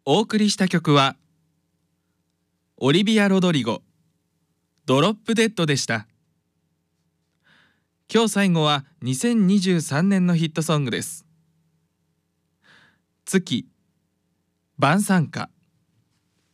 お送りした曲はオリビア・ロドリゴ、ドロップデッドでした。今日最後は2023年のヒットソングです。月、晩餐歌。